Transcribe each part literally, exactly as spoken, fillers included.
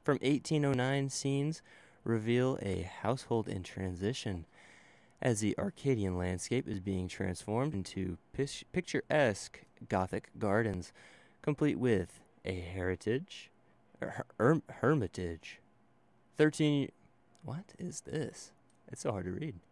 from eighteen oh nine scenes reveal a household in transition as the Arcadian landscape is being transformed into pis- picturesque Gothic gardens, complete with a heritage, er, her- hermitage. thirteen. What is this? It's so hard to read.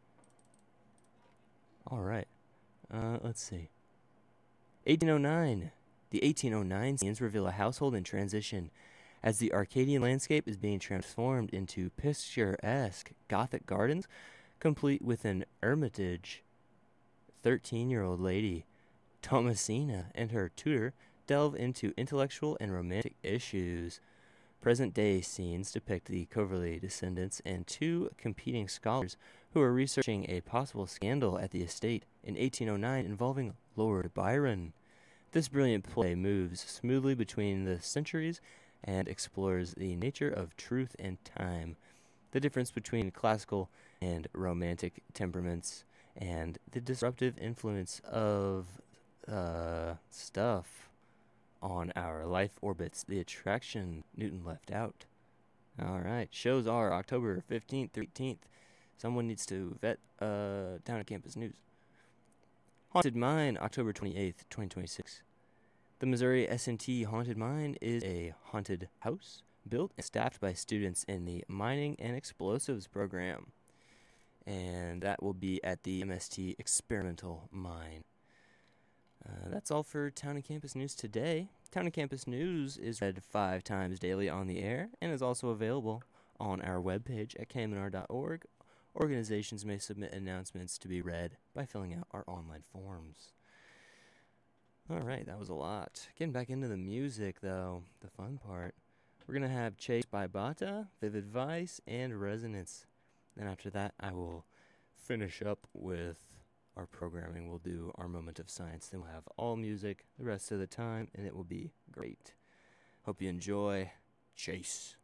All right. Uh, let's see. eighteen oh nine. The eighteen oh nine scenes reveal a household in transition as the Arcadian landscape is being transformed into picturesque Gothic gardens, complete with an hermitage. thirteen-year-old lady, Thomasina, and her tutor delve into intellectual and romantic issues. Present-day scenes depict the Coverley descendants and two competing scholars who are researching a possible scandal at the estate in eighteen oh nine involving Lord Byron. This brilliant play moves smoothly between the centuries and explores the nature of truth and time, the difference between classical and romantic temperaments, and the disruptive influence of uh, stuff on our life orbits, the attraction Newton left out. All right, shows are October fifteenth through eighteenth. Someone needs to vet uh, Town and Campus News. Haunted Mine, October twenty-eighth, twenty twenty-six. The Missouri S and T Haunted Mine is a haunted house built and staffed by students in the Mining and Explosives program. And that will be at the M S T Experimental Mine. Uh, that's all for Town and Campus News today. Town and Campus News is read five times daily on the air and is also available on our webpage at k m n r dot org. Organizations may submit announcements to be read by filling out our online forms. All right, that was a lot. Getting back into the music, though, the fun part. We're going to have Chase by Bata, Vivid Vice, and Resonance. Then after that, I will finish up with our programming. We'll do our moment of science. Then we'll have all music the rest of the time, and it will be great. Hope you enjoy. Chase.